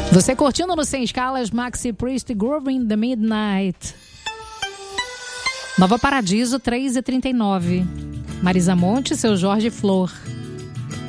Você curtindo no Sem Escalas, Maxi Priest, Groove in the Midnight. Nova Paradiso, 3h39. Marisa Monte, seu Jorge Flor.